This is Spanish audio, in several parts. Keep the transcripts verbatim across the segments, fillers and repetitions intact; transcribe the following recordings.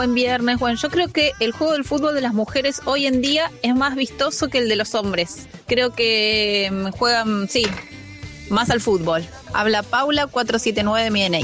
buen viernes. Bueno, yo creo que el juego del fútbol de las mujeres hoy en día es más vistoso que el de los hombres. Creo que um, juegan, sí, más al fútbol. Habla Paula cuatro siete nueve de mi D N I.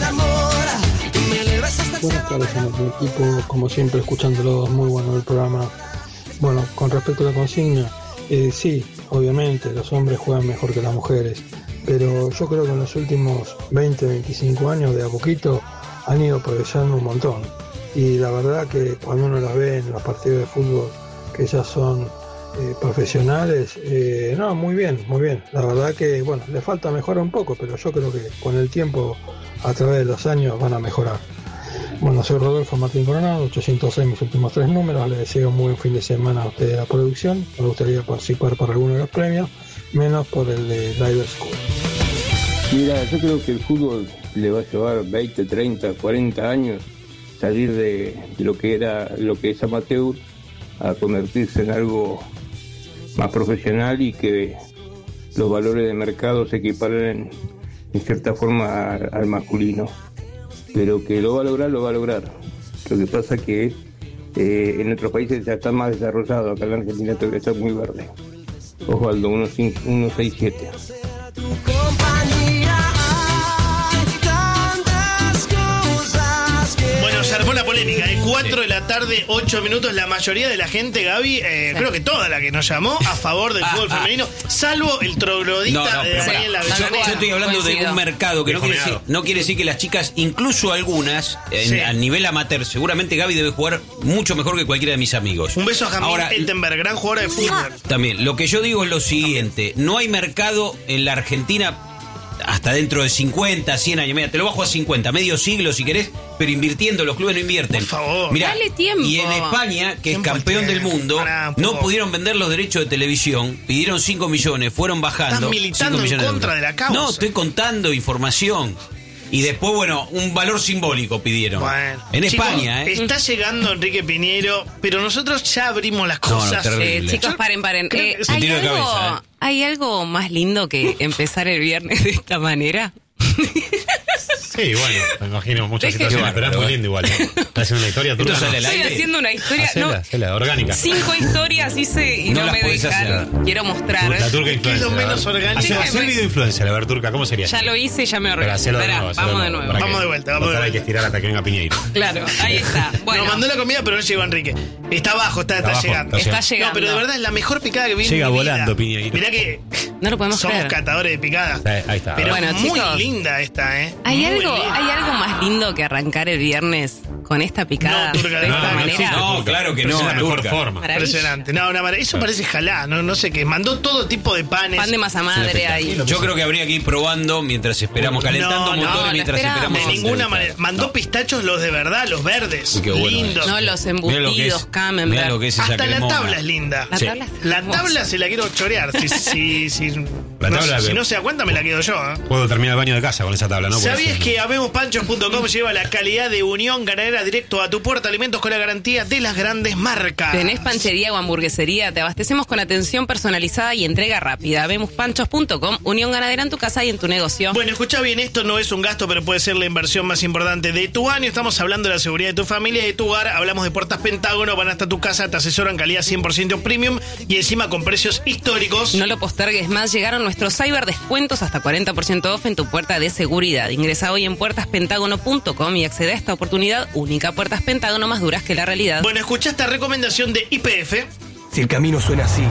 Buenas tardes a nuestro equipo, como siempre escuchándolo, muy bueno el programa. Bueno, con respecto a la consigna, eh, sí, obviamente los hombres juegan mejor que las mujeres, pero yo creo que en los últimos veinte, veinticinco años de a poquito han ido progresando un montón. Y la verdad que cuando uno las ve en los partidos de fútbol, que ya son eh, profesionales, eh, no, muy bien, muy bien. La verdad que, bueno, le falta mejorar un poco, pero yo creo que con el tiempo, a través de los años, van a mejorar. Bueno, soy Rodolfo Martín Coronado, ochocientos seis mis últimos tres números. Les deseo un muy buen fin de semana a ustedes de la producción. Me gustaría participar por alguno de los premios, menos por el de Driver School. Mira, yo creo que el fútbol le va a llevar veinte, treinta, cuarenta años salir de, de lo que era, lo que es amateur, a convertirse en algo más profesional y que los valores de mercado se equiparen en cierta forma al, al masculino. Pero que lo va a lograr, lo va a lograr. Lo que pasa que eh, en otros países ya está más desarrollado. Acá en la Argentina todavía está muy verde. Osvaldo, uno seis siete. Bueno, se armó la polémica, ¿eh? cuatro de la tarde, ocho minutos. La mayoría de la gente, Gaby, eh, sí. creo que toda la que nos llamó, a favor del ah, fútbol ah. femenino, salvo el troglodita no, no, de Daniel Avellaneda. Yo, yo estoy hablando Coincido. de un mercado que no quiere, decir, no quiere decir que las chicas, incluso algunas, en, sí. a nivel amateur, seguramente Gaby debe jugar mucho mejor que cualquiera de mis amigos. Un beso a Jamil Ettenberg, gran jugadora de fútbol. También, lo que yo digo es lo siguiente: no hay mercado en la Argentina hasta dentro de cincuenta, cien años. Mira, te lo bajo a cincuenta, medio siglo si querés, pero invirtiendo, los clubes no invierten. Por favor. Mirá, dale tiempo. Y en España, que es campeón del mundo, Pará, no pudieron vender los derechos de televisión, pidieron cinco millones, fueron bajando. Estás militando en contra de, de la causa. No, estoy contando información. Y después, bueno, un valor simbólico pidieron. Bueno, en chicos, España, ¿eh? Está llegando Enrique Piñero, pero nosotros ya abrimos las cosas. No, no, eh, chicos, paren, paren. Eh, ¿hay, algo, cabeza, ¿eh? ¿Hay algo más lindo que empezar el viernes de esta manera? Sí, bueno, me imagino muchas Deje situaciones, pero es muy lindo igual, ¿no? ¿Estás haciendo una historia turca? No, Estoy haciendo una historia, hacela, no, hacela, orgánica. Cinco historias hice y no, no me dejaron. Quiero mostrar. La turca influencer. ¿Qué es lo menos orgánico? Hacer el video influencer, a ver, turca, ¿cómo sería? Ya lo hice, ya me ordené. Vamos de nuevo. Vamos de nuevo. Vamos de vuelta, vamos de vuelta. Hay que estirar hasta que venga Piñeiro. Claro, ahí está. Bueno. Nos mandó la comida, pero no llegó Enrique. Está abajo, está, está, está abajo, llegando. Está llegando. No, pero de verdad es la mejor picada que vi Llega en mi volando vida. Piñeiro. Mirá que no lo podemos somos creer. catadores de picadas. Ahí está. Pero bueno, muy chicos, linda esta, ¿eh? ¿Hay muy algo, linda. ¿Hay algo más lindo que arrancar el viernes con esta picada no, turca, de no, esta no, manera? No, no, claro que no. Es la mejor turca. forma. Impresionante. No, una maravilla. Eso parece jalá, no, no sé qué. Mandó todo tipo de panes. Pan de masa madre ahí. Yo creo que habría que ir probando mientras esperamos, calentando no, motores no, mientras esperamos. De ninguna manera. Mandó pistachos los de verdad, los verdes. Uy, bueno, lindos. No, los embutidos, camembert. Hasta la tabla es linda. La sí. tabla, la tabla se la quiero chorear. Si, si, si, la no, tabla si que... no se da cuenta, me la quedo yo. ¿eh? Puedo terminar el baño de casa con esa tabla, ¿no? ¿Sabías que habemos panchos punto com lleva la calidad de Unión Ganadera directo a tu puerta? Alimentos con la garantía de las grandes marcas. ¿Tenés panchería o hamburguesería? Te abastecemos con atención personalizada y entrega rápida. Habemos panchos punto com, Unión Ganadera en tu casa y en tu negocio. Bueno, escucha bien, esto no es un gasto, pero puede ser la inversión más importante de tu año. Estamos hablando de la seguridad de tu familia y de tu hogar. Hablamos de Puertas Pentágono, van hasta tu casa, te asesoran calidad cien por ciento premium y encima con precios históricos. No lo postergues más, llegaron nuestros cyber descuentos hasta cuarenta por ciento off en tu puerta de seguridad. Ingresa hoy en puertas pentágono punto com y accede a esta oportunidad única. Puertas Pentágono, más duras que la realidad. Bueno, escucha esta recomendación de Y P F. Si el camino suena así,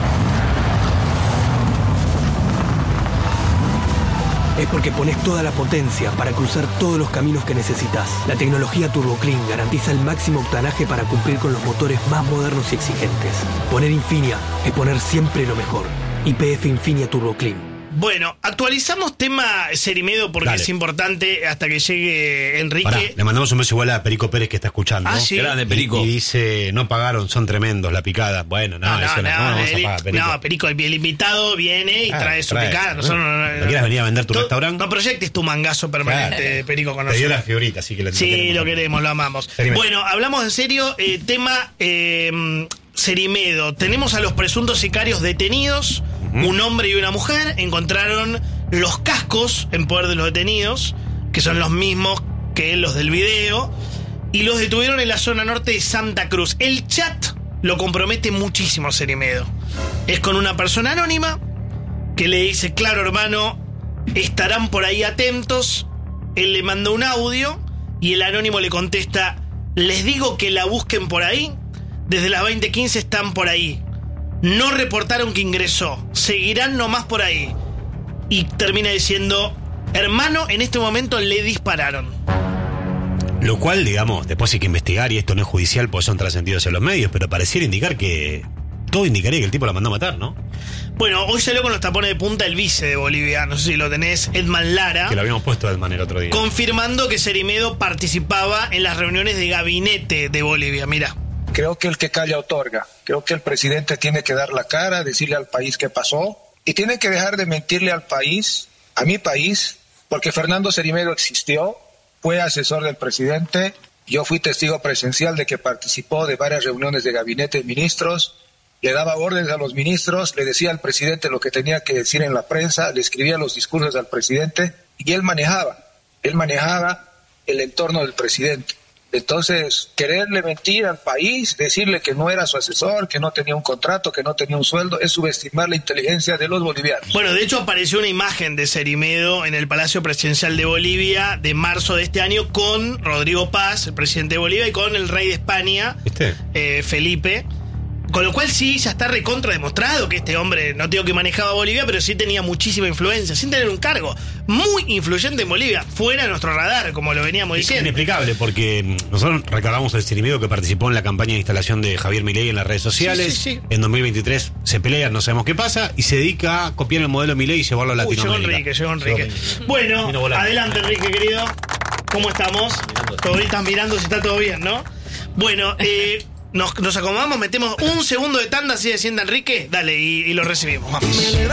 es porque pones toda la potencia para cruzar todos los caminos que necesitas. La tecnología Turbo Clean garantiza el máximo octanaje para cumplir con los motores más modernos y exigentes. Poner Infinia es poner siempre lo mejor. Y P F Infinia Turbo Clean. Bueno, actualizamos tema Cerimedo porque Dale. es importante hasta que llegue Enrique. Pará, le mandamos un beso igual a Perico Pérez que está escuchando. Ah, sí. Grande, Perico. Y, y dice, no pagaron, son tremendos, la picada. Bueno, no, no, no, eso no, no, no vamos el, a pagar, Perico. No, Perico, el, el invitado viene y ah, trae su trae, picada. ¿no? Nosotros no, no, ¿No quieres venir a vender tu to, restaurante? No proyectes tu mangazo permanente, claro. Perico, con nosotros. Te dio la figurita, así que lo, sí, lo queremos. lo queremos, lo amamos. Cerimedo. Bueno, hablamos en serio, eh, tema eh, Cerimedo. Tenemos a los presuntos sicarios detenidos, uh-huh. un hombre y una mujer, encontraron los cascos en poder de los detenidos, que son los mismos que los del video, y los detuvieron en la zona norte de Santa Cruz. El chat lo compromete muchísimo Cerimedo. Es con una persona anónima que le dice, claro hermano, estarán por ahí atentos. Él le manda un audio y el anónimo le contesta, les digo que la busquen por ahí, desde las veinte quince están por ahí. No reportaron que ingresó, seguirán nomás por ahí. Y termina diciendo, hermano, en este momento le dispararon. Lo cual, digamos, después hay que investigar, y esto no es judicial porque son trascendidos en los medios, pero pareciera indicar que todo indicaría que el tipo la mandó a matar, ¿no? Bueno, hoy salió con los tapones de punta el vice de Bolivia, no sé si lo tenés, Edman Lara. Que lo habíamos puesto a Edman el otro día. Confirmando que Cerimedo participaba en las reuniones de gabinete de Bolivia, mira. Creo que el que calla otorga. Creo que el presidente tiene que dar la cara, decirle al país qué pasó, y tiene que dejar de mentirle al país, a mi país, porque Fernando Cerimedo existió, fue asesor del presidente, yo fui testigo presencial de que participó de varias reuniones de gabinete de ministros, le daba órdenes a los ministros, le decía al presidente lo que tenía que decir en la prensa, le escribía los discursos al presidente, y él manejaba, él manejaba el entorno del presidente. Entonces, quererle mentir al país, decirle que no era su asesor, que no tenía un contrato, que no tenía un sueldo, es subestimar la inteligencia de los bolivianos. Bueno, de hecho apareció una imagen de Cerimedo en el Palacio Presidencial de Bolivia de marzo de este año con Rodrigo Paz, el presidente de Bolivia, y con el rey de España, ¿Este? eh, Felipe. Con lo cual sí, ya está recontra demostrado que este hombre, no digo que manejaba Bolivia, pero sí tenía muchísima influencia, sin tener un cargo. Muy influyente en Bolivia, fuera de nuestro radar, como lo veníamos diciendo. Es inexplicable, porque nosotros recordamos el Cerimedo que participó en la campaña de instalación de Javier Milei en las redes sociales. Sí, sí, sí. En dos mil veintitrés se pelea, no sabemos qué pasa, y se dedica a copiar el modelo Milei y llevarlo a Latinoamérica. Uy, llegó Enrique, llegó Enrique. Bueno, adelante Enrique, querido. ¿Cómo estamos? Todavía estás mirando si está todo bien, ¿no? Bueno, eh... Nos, nos acomodamos, metemos un segundo de tanda así de sienta Enrique, dale, y, y lo recibimos. Vamos.